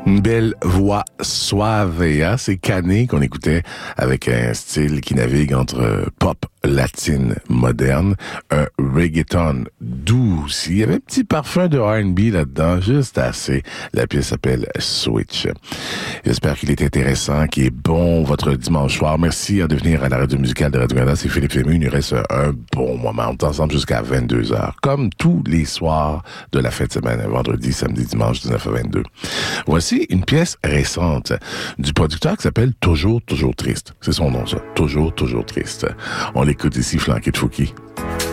Une belle voix suave, hein? C'est Cané qu'on écoutait avec un style qui navigue entre pop latine moderne, un reggaeton doux aussi. Il y avait un petit parfum de R&B là-dedans, juste assez. La pièce s'appelle Switch. J'espère qu'il est intéressant, qu'il est bon votre dimanche soir. Merci de venir à la radio musicale de Radio-Canada. C'est Philippe Fému. Il nous reste un bon moment. On est ensemble jusqu'à 22h, comme tous les soirs de la fin de semaine, vendredi, samedi, dimanche, 19 à 22. Voici une pièce récente du producteur qui s'appelle Toujours, toujours triste. C'est son nom, ça. Toujours, toujours triste. On l'écoute ici, flanqué de Fouki.